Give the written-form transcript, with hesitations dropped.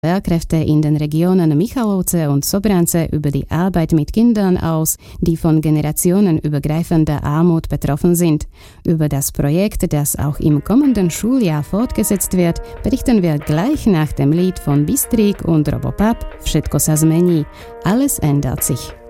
Lehrkräfte in den Regionen Michalovce und Sobrance über die Arbeit mit Kindern aus, die von generationenübergreifender Armut betroffen sind. Über das Projekt, das auch im kommenden Schuljahr fortgesetzt wird, berichten wir gleich nach dem Lied von Bystrik und Robopap Všetko sa zmení. Alles ändert sich.